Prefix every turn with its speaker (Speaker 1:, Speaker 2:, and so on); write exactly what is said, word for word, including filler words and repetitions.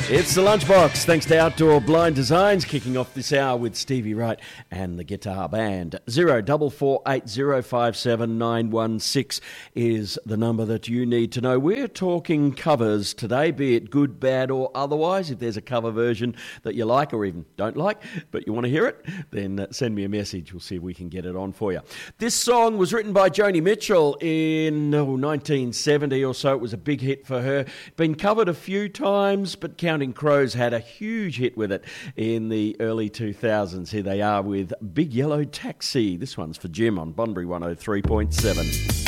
Speaker 1: It's the Lunchbox, thanks to Outdoor Blind Designs, kicking off this hour with Stevie Wright and the Guitar Band. Zero double four eight zero five seven nine one six is the number that you need to know. We're talking covers today, be it good, bad or otherwise. If there's a cover version that you like or even don't like, but you want to hear it, then send me a message. We'll see if we can get it on for you. This song was written by Joni Mitchell in oh, nineteen seventy or so. It was a big hit for her. Been covered a few times, but Counting Crows had a huge hit with it in the early two thousands. Here they are with Big Yellow Taxi. This one's for Jim on Bunbury one oh three point seven.